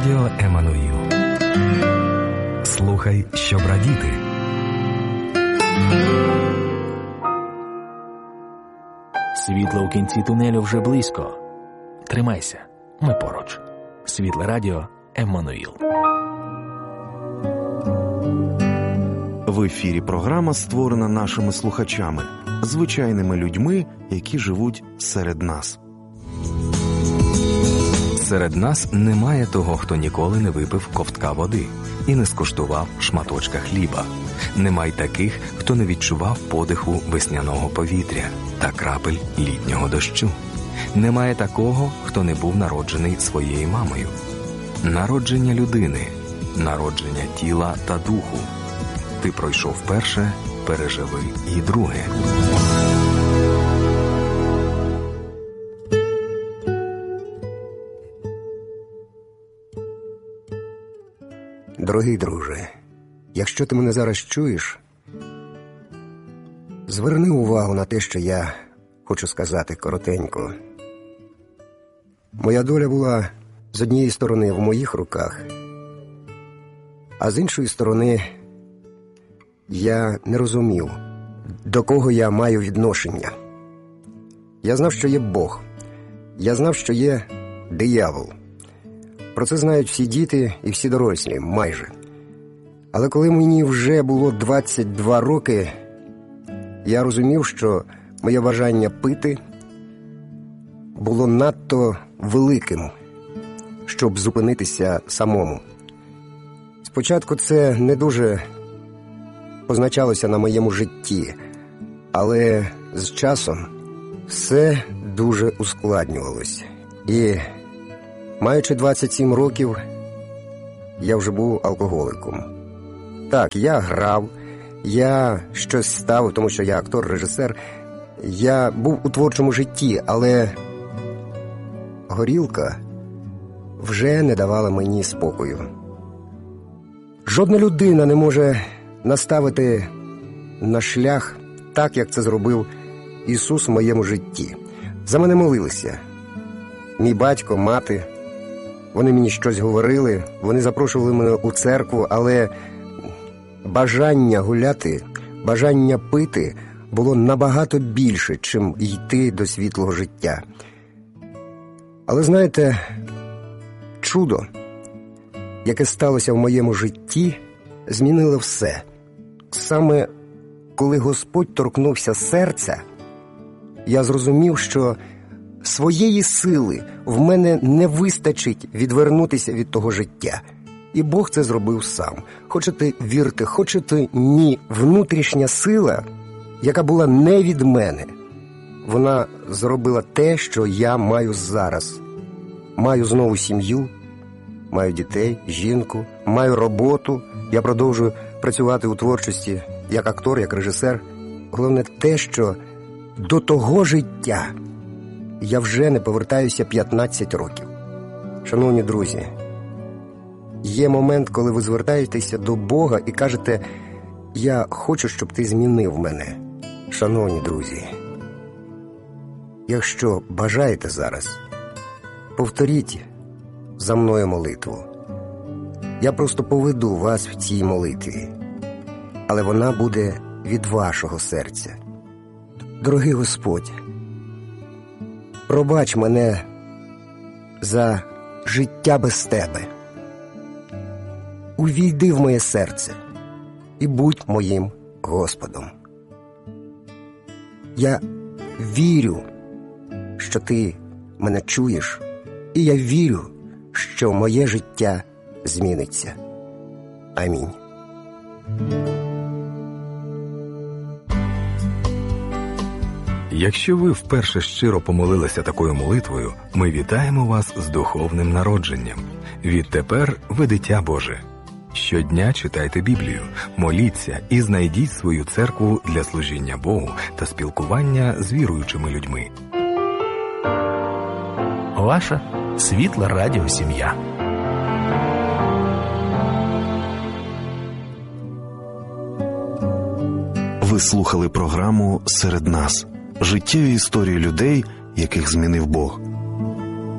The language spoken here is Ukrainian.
Радіо Еммануїл. Слухай, щоб радіти. Світло у кінці тунелю вже близько. Тримайся, ми поруч. Світле радіо Еммануїл. В ефірі програма створена нашими слухачами, звичайними людьми, які живуть серед нас. Серед нас немає того, хто ніколи не випив ковтка води і не скуштував шматочка хліба. Немає таких, хто не відчував подиху весняного повітря та крапель літнього дощу. Немає такого, хто не був народжений своєю мамою. Народження людини, народження тіла та духу. Ти пройшов перше, переживи і друге. Дорогий друже, якщо ти мене зараз чуєш, зверни увагу на те, що я хочу сказати коротенько. Моя доля була з однієї сторони в моїх руках, а з іншої сторони я не розумів, до кого я маю відношення. Я знав, що є Бог, я знав, що є диявол. Про це знають всі діти і всі дорослі, майже. Але коли мені вже було 22 роки, я розумів, що моє бажання пити було надто великим, щоб зупинитися самому. Спочатку це не дуже позначалося на моєму житті, але з часом все дуже ускладнювалося. І маючи 27 років, я вже був алкоголиком. Так, я грав, я щось ставив, тому що я актор, режисер. Я був у творчому житті, але горілка вже не давала мені спокою. Жодна людина не може наставити на шлях так, як це зробив Ісус в моєму житті. За мене молилися. Мій батько, мати, вони мені щось говорили, вони запрошували мене у церкву, але бажання гуляти, бажання пити було набагато більше, чим йти до світлого життя. Але знаєте, чудо, яке сталося в моєму житті, змінило все. Саме коли Господь торкнувся серця, я зрозумів, що своєї сили в мене не вистачить відвернутися від того життя. І Бог це зробив сам. Хочете вірте, хочете ні, внутрішня сила, яка була не від мене, вона зробила те, що я маю зараз. Маю знову сім'ю, маю дітей, жінку, маю роботу, я продовжую працювати у творчості як актор, як режисер. Головне те, що до того життя я вже не повертаюся 15 років. Шановні друзі, є момент, коли ви звертаєтеся до Бога і кажете: «Я хочу, щоб ти змінив мене». Шановні друзі, якщо бажаєте зараз, повторіть за мною молитву. Я просто поведу вас в цій молитві, але вона буде від вашого серця. Дорогий Господь, пробач мене за життя без Тебе. Увійди в моє серце і будь моїм Господом. Я вірю, що Ти мене чуєш, і я вірю, що моє життя зміниться. Амінь. Якщо ви вперше щиро помолилися такою молитвою, ми вітаємо вас з духовним народженням. Відтепер ви дитя Боже. Щодня читайте Біблію, моліться і знайдіть свою церкву для служіння Богу та спілкування з віруючими людьми. Ваша світла радіосім'я. Ви слухали програму «Серед нас». Життєві історії людей, яких змінив Бог.